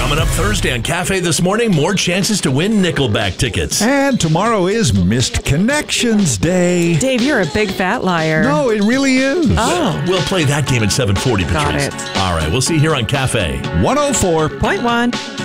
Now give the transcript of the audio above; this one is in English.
Coming up Thursday on Cafe This Morning, more chances to win Nickelback tickets. And tomorrow is Missed Connections Day. Dave, you're a big fat liar. No, it really is. Oh. We'll play that game at 7:40, Patrice. Got it. All right, we'll see you here on Cafe 104.1. 0.1.